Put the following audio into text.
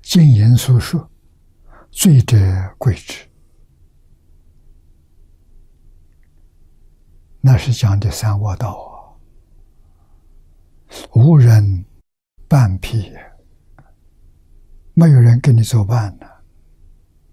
经言所说，罪者贵之，那是讲的三恶道啊，无人伴彼，没有人跟你作伴呢。